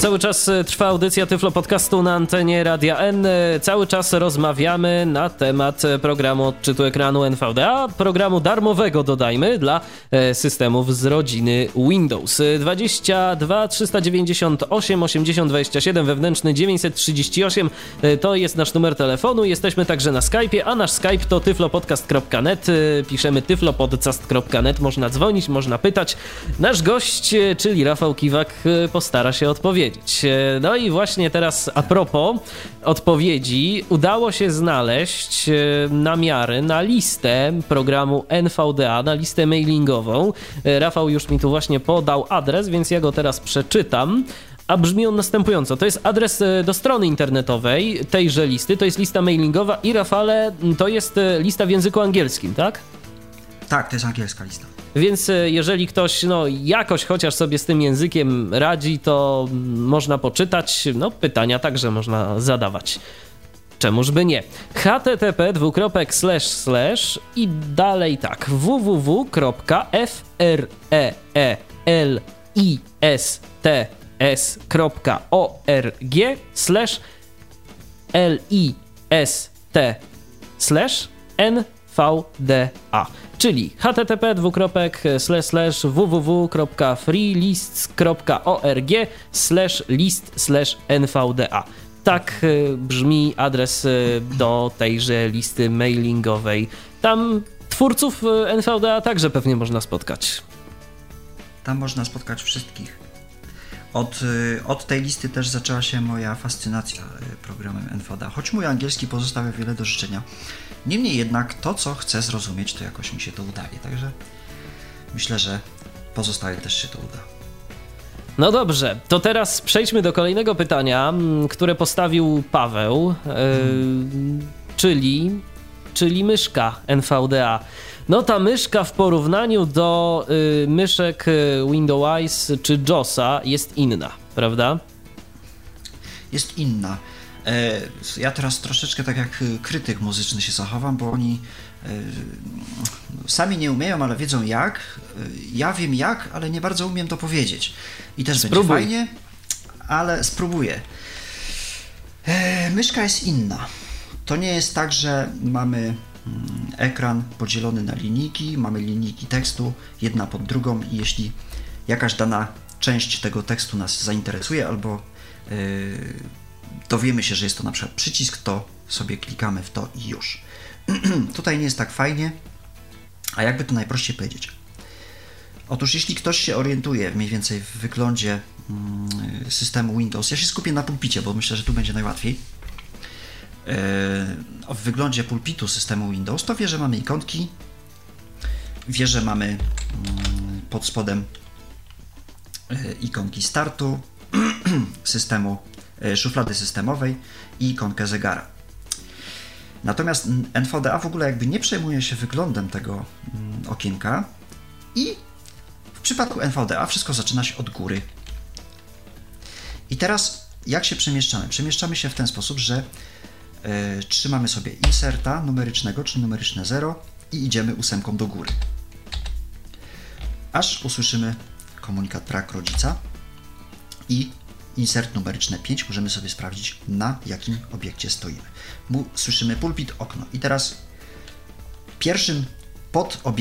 Cały czas trwa audycja Tyflo Podcastu na antenie Radia N. Cały czas rozmawiamy na temat programu odczytu ekranu NVDA, programu darmowego, dodajmy, dla systemów z rodziny Windows. 22 398 80 27 wewnętrzny 938 to jest nasz numer telefonu. Jesteśmy także na Skype'ie, a nasz Skype to tyflopodcast.net. Piszemy tyflopodcast.net. Można dzwonić, można pytać. Nasz gość, czyli Rafał Kiwak, postara się odpowiedzieć. No i właśnie teraz a propos odpowiedzi, udało się znaleźć namiary na listę programu NVDA, na listę mailingową. Rafał już mi tu właśnie podał adres, więc ja go teraz przeczytam. A brzmi on następująco. To jest adres do strony internetowej tejże listy, to jest lista mailingowa i Rafale, to jest lista w języku angielskim, tak? Tak, to jest angielska lista. Więc jeżeli ktoś jakoś chociaż sobie z tym językiem radzi, to można poczytać, pytania także można zadawać. Czemuż by nie? http:// i dalej tak www.freelist/NVDA, czyli http://www.freelist.org/list/NVDA. Tak brzmi adres do tejże listy mailingowej. Tam twórców NVDA także pewnie można spotkać. Tam można spotkać wszystkich. Od tej listy też zaczęła się moja fascynacja programem NVDA, choć mój angielski pozostawia wiele do życzenia. Niemniej jednak to, co chcę zrozumieć, to jakoś mi się to udaje, także myślę, że pozostałym też się to uda. No dobrze, to teraz przejdźmy do kolejnego pytania, które postawił Paweł, czyli myszka NVDA. No ta myszka w porównaniu do myszek Windows czy JOSa jest inna, prawda? Jest inna. Ja teraz troszeczkę tak jak krytyk muzyczny się zachowam, bo oni sami nie umieją, ale wiedzą jak. Ja wiem jak, ale nie bardzo umiem to powiedzieć. I też będzie fajnie, ale spróbuję. Myszka jest inna. To nie jest tak, że mamy ekran podzielony na linijki, mamy linijki tekstu, jedna pod drugą i jeśli jakaś dana część tego tekstu nas zainteresuje albo dowiemy się, że jest to na przykład przycisk, to sobie klikamy w to i już. Tutaj nie jest tak fajnie, a jakby to najprościej powiedzieć. Otóż jeśli ktoś się orientuje mniej więcej w wyglądzie systemu Windows, ja się skupię na pulpicie, bo myślę, że tu będzie najłatwiej. W wyglądzie pulpitu systemu Windows, to wie, że mamy ikonki, wie, że mamy pod spodem ikonki startu, systemu, szuflady systemowej i ikonkę zegara. Natomiast NVDA w ogóle jakby nie przejmuje się wyglądem tego okienka i w przypadku NVDA wszystko zaczyna się od góry. I teraz jak się przemieszczamy? Przemieszczamy się w ten sposób, że trzymamy sobie inserta numerycznego, czy numeryczne 0 i idziemy 8 do góry. Aż usłyszymy komunikat brak rodzica i insert numeryczne 5. Możemy sobie sprawdzić, na jakim obiekcie stoimy. Słyszymy pulpit, okno. I teraz pierwszym pod